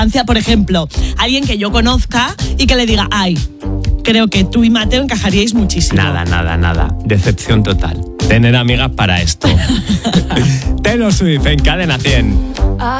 Por ejemplo, alguien que yo conozca y que le diga, ay, creo que tú y Mateo encajaríais muchísimo. Nada. Decepción total. Tener amigas para esto. Taylor Swift en Cadena 100.